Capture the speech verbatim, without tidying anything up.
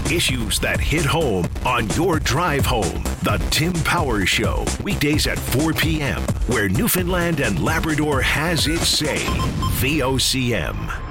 Issues that hit home on your drive home. The Tim Powers Show, weekdays at four p.m., where Newfoundland and Labrador has its say. V O C M.